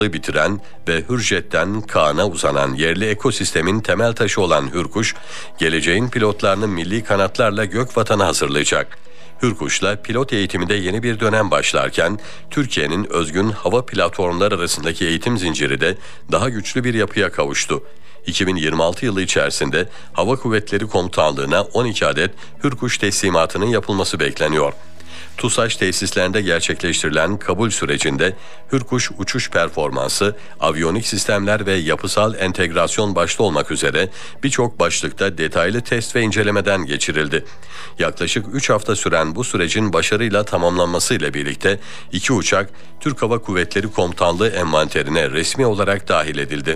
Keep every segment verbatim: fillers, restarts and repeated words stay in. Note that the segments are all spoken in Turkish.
bitiren ve Hürjet'ten Kaan'a uzanan yerli ekosistemin temel taşı olan Hürkuş, geleceğin pilotlarını milli kanatlarla gök vatana hazırlayacak. Hürkuş'la pilot eğitiminde yeni bir dönem başlarken, Türkiye'nin özgün hava platformları arasındaki eğitim zinciri de daha güçlü bir yapıya kavuştu. iki bin yirmi altı yılı içerisinde Hava Kuvvetleri Komutanlığı'na on iki adet Hürkuş teslimatının yapılması bekleniyor. TUSAŞ tesislerinde gerçekleştirilen kabul sürecinde Hürkuş uçuş performansı, aviyonik sistemler ve yapısal entegrasyon başta olmak üzere birçok başlıkta detaylı test ve incelemeden geçirildi. Yaklaşık üç hafta süren bu sürecin başarıyla tamamlanmasıyla birlikte iki uçak Türk Hava Kuvvetleri Komutanlığı envanterine resmi olarak dahil edildi.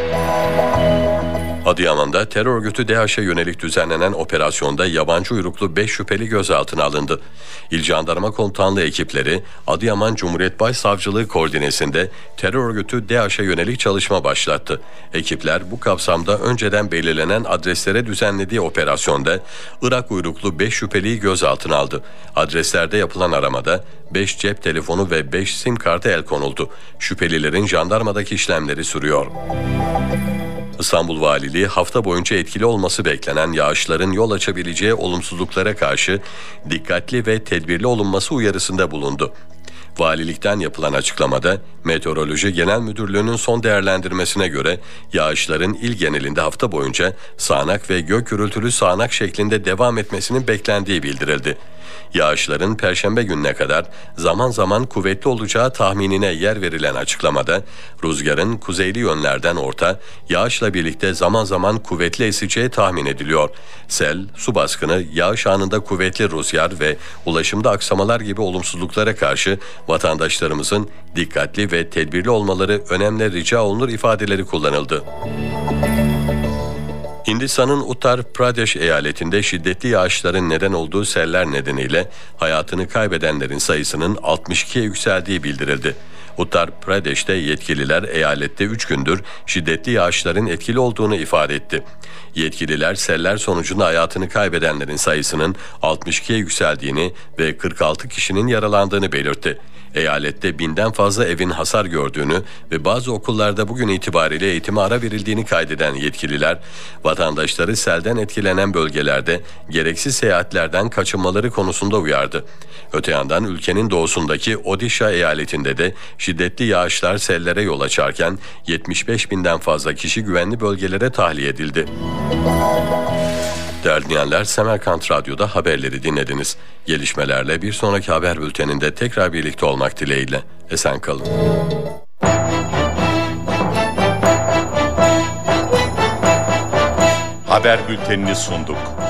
Adıyaman'da terör örgütü DAEŞ'e yönelik düzenlenen operasyonda yabancı uyruklu beş şüpheli gözaltına alındı. İl Jandarma Komutanlığı ekipleri Adıyaman Cumhuriyet Başsavcılığı koordinesinde terör örgütü DAEŞ'e yönelik çalışma başlattı. Ekipler bu kapsamda önceden belirlenen adreslere düzenlediği operasyonda Irak uyruklu beş şüpheliyi gözaltına aldı. Adreslerde yapılan aramada beş cep telefonu ve beş sim kartı el konuldu. Şüphelilerin jandarmadaki işlemleri sürüyor. İstanbul Valiliği hafta boyunca etkili olması beklenen yağışların yol açabileceği olumsuzluklara karşı dikkatli ve tedbirli olunması uyarısında bulundu. Valilikten yapılan açıklamada Meteoroloji Genel Müdürlüğü'nün son değerlendirmesine göre yağışların il genelinde hafta boyunca sağanak ve gök gürültülü sağanak şeklinde devam etmesinin beklendiği bildirildi. Yağışların Perşembe gününe kadar zaman zaman kuvvetli olacağı tahminine yer verilen açıklamada rüzgarın kuzeyli yönlerden orta, yağışla birlikte zaman zaman kuvvetli eseceği tahmin ediliyor. Sel, su baskını, yağış anında kuvvetli rüzgar ve ulaşımda aksamalar gibi olumsuzluklara karşı vatandaşlarımızın dikkatli ve tedbirli olmaları önemli rica olunur ifadeleri kullanıldı. Hindistan'ın Uttar Pradesh eyaletinde şiddetli yağışların neden olduğu seller nedeniyle hayatını kaybedenlerin sayısının altmış ikiye yükseldiği bildirildi. Uttar Pradesh'te yetkililer eyalette üç gündür şiddetli yağışların etkili olduğunu ifade etti. Yetkililer seller sonucunda hayatını kaybedenlerin sayısının altmış ikiye yükseldiğini ve kırk altı kişinin yaralandığını belirtti. Eyalette binden fazla evin hasar gördüğünü ve bazı okullarda bugün itibariyle eğitime ara verildiğini kaydeden yetkililer, vatandaşları selden etkilenen bölgelerde gereksiz seyahatlerden kaçınmaları konusunda uyardı. Öte yandan ülkenin doğusundaki Odisha eyaletinde de şiddetli yağışlar sellere yol açarken yetmiş beş binden fazla kişi güvenli bölgelere tahliye edildi. Değerli dinleyenler, Semerkant Radyo'da haberleri dinlediniz. Gelişmelerle bir sonraki haber bülteninde tekrar birlikte olmak dileğiyle. Esen kalın. Haber bültenini sunduk.